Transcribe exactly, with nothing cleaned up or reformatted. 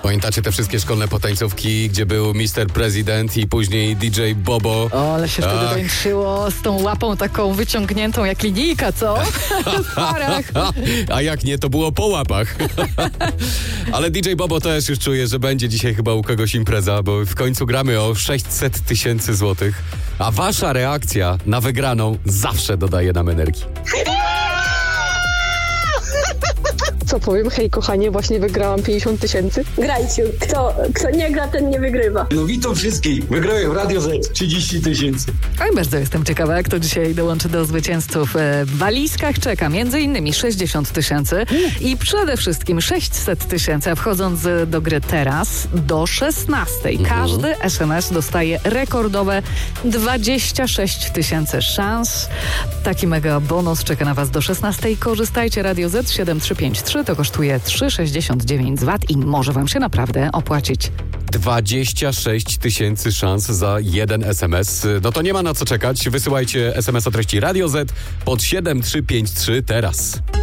Pamiętacie te wszystkie szkolne potańcówki, gdzie był mister President i później D J Bobo? O, ale się wtedy Ach. tańczyło z tą łapą taką wyciągniętą jak linijka, co? W parach. A jak nie, to było po łapach. Ale D J Bobo też już czuje, że będzie dzisiaj chyba u kogoś impreza, bo w końcu gramy o sześćset tysięcy złotych. A wasza reakcja na wygraną zawsze dodaje nam energii. Co powiem? Hej, kochanie, właśnie wygrałam pięćdziesiąt tysięcy. Grajcie. Kto, kto nie gra, ten nie wygrywa. No witam wszystkich. Wygrałem Radio Z trzydzieści tysięcy. Oj, bardzo jestem ciekawa, kto dzisiaj dołączy do zwycięzców. W walizkach czeka między innymi sześćdziesiąt tysięcy i przede wszystkim sześćset tysięcy. A wchodząc do gry teraz do szesnastej. Każdy es em es dostaje rekordowe dwadzieścia sześć tysięcy szans. Taki mega bonus czeka na was do szesnastej. Korzystajcie. Radio Z siedem trzy pięć trzy to kosztuje trzy przecinek sześćdziesiąt dziewięć złotych i może wam się naprawdę opłacić. dwadzieścia sześć tysięcy szans za jeden es em es. No to nie ma na co czekać. Wysyłajcie es em es o treści Radio Z pod siedem trzy pięć trzy teraz.